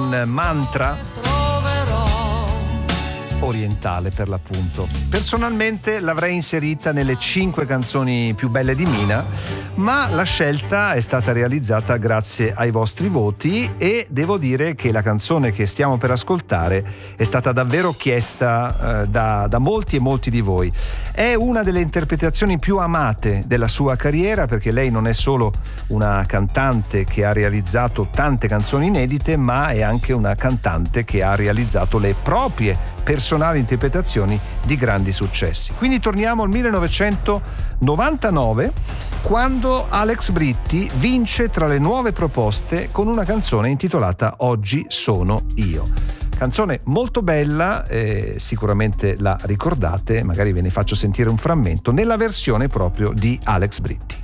un mantra orientale, per l'appunto. Personalmente l'avrei inserita nelle 5 canzoni più belle di Mina, ma la scelta è stata realizzata grazie ai vostri voti e devo dire che la canzone che stiamo per ascoltare è stata davvero chiesta da molti e molti di voi. È una delle interpretazioni più amate della sua carriera, perché lei non è solo una cantante che ha realizzato tante canzoni inedite, ma è anche una cantante che ha realizzato le proprie personali interpretazioni di grandi successi. Quindi torniamo al 1999, quando Alex Britti vince tra le nuove proposte con una canzone intitolata Oggi sono io. Canzone molto bella, sicuramente la ricordate, magari ve ne faccio sentire un frammento nella versione proprio di Alex Britti.